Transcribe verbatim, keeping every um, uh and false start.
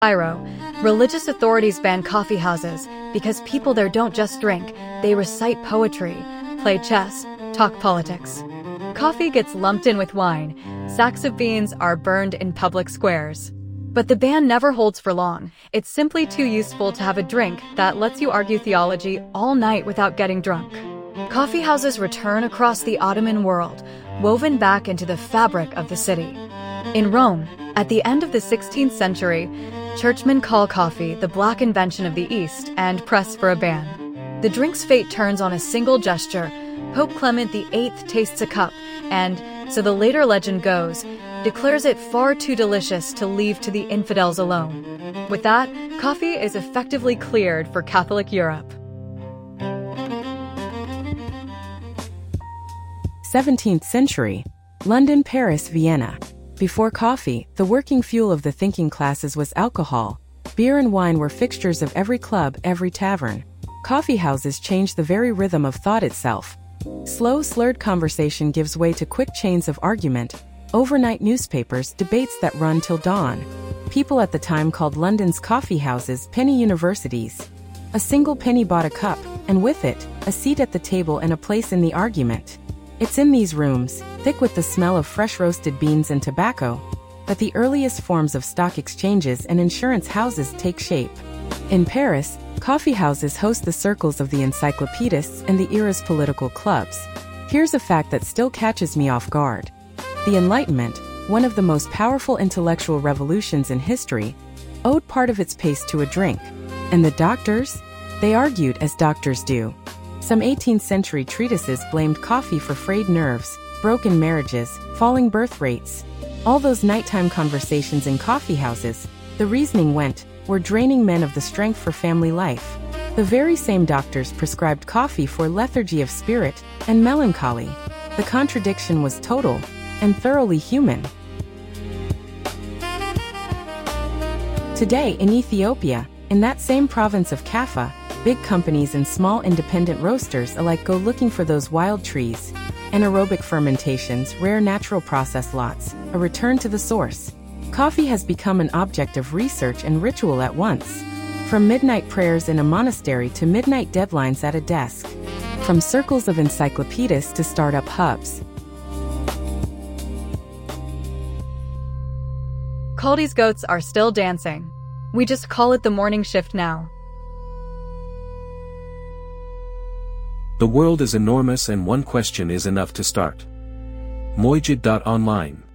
Cairo, religious authorities ban coffee houses because people there don't just drink, they recite poetry, play chess, talk politics. Coffee gets lumped in with wine, sacks of beans are burned in public squares. But the ban never holds for long. It's simply too useful to have a drink that lets you argue theology all night without getting drunk. Coffee houses return across the Ottoman world, woven back into the fabric of the city. In Rome, at the end of the sixteenth century, churchmen call coffee the black invention of the East and press for a ban. The drink's fate turns on a single gesture. Pope Clement the eighth tastes a cup and, so the later legend goes, declares it far too delicious to leave to the infidels alone. With that, coffee is effectively cleared for Catholic Europe. seventeenth century, London, Paris, Vienna. Before coffee, the working fuel of the thinking classes was alcohol. Beer and wine were fixtures of every club, every tavern. Coffee houses changed the very rhythm of thought itself. Slow, slurred conversation gives way to quick chains of argument, overnight newspapers, debates that run till dawn. People at the time called London's coffee houses penny universities. A single penny bought a cup, and with it, a seat at the table and a place in the argument. It's in these rooms, thick with the smell of fresh roasted beans and tobacco, that the earliest forms of stock exchanges and insurance houses take shape. In Paris, coffee houses host the circles of the encyclopedists and the era's political clubs. Here's a fact that still catches me off guard. The Enlightenment, one of the most powerful intellectual revolutions in history, owed part of its pace to a drink. And the doctors? They argued as doctors do. Some eighteenth century treatises blamed coffee for frayed nerves, broken marriages, falling birth rates. All those nighttime conversations in coffee houses, the reasoning went, were draining men of the strength for family life. The very same doctors prescribed coffee for lethargy of spirit and melancholy. The contradiction was total and thoroughly human. Today in Ethiopia, in that same province of Kaffa, big companies and small independent roasters alike go looking for those wild trees, anaerobic fermentations, rare natural process lots, a return to the source. Coffee has become an object of research and ritual at once. From midnight prayers in a monastery to midnight deadlines at a desk. From circles of encyclopedists to startup hubs. Kaldi's goats are still dancing. We just call it the morning shift now. The world is enormous and one question is enough to start. Mojid dot online